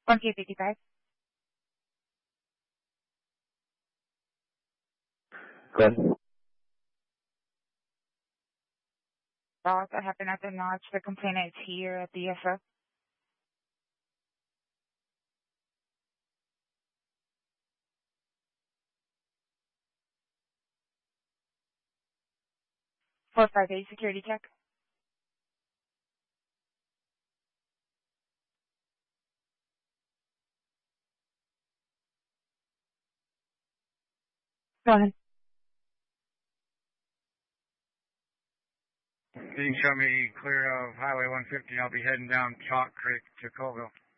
1K55. Good. Boss, I happen at the notch. The complainant is here at the FO. Four five eight security check. Go ahead. Can you show me clear of Highway 150? I'll be heading down Chalk Creek to Colville.